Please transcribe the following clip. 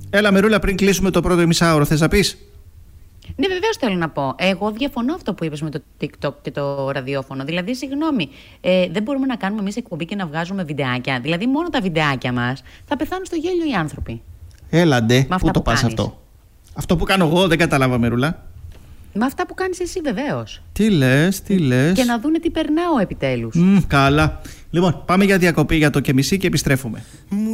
Έλα, Μερούλα, πριν κλείσουμε το πρώτο μισάωρο, θες να πεις? Ναι, βεβαίως θέλω να πω. Εγώ διαφωνώ αυτό που είπες με το TikTok και το ραδιόφωνο. Δηλαδή, συγγνώμη, δεν μπορούμε να κάνουμε εμείς εκπομπή και να βγάζουμε βιντεάκια. Δηλαδή, μόνο τα βιντεάκια μας θα πεθάνουν στο γέλιο οι άνθρωποι. Έλαντε, πού το πας αυτό? Αυτό που κάνω εγώ δεν κατάλαβα, Μερούλα. Με αυτά που κάνεις εσύ, βεβαίως. Τι λες. Και να δούνε τι περνάω επιτέλους. Καλά. Λοιπόν, πάμε για διακοπή για το και μισή και επιστρέφουμε.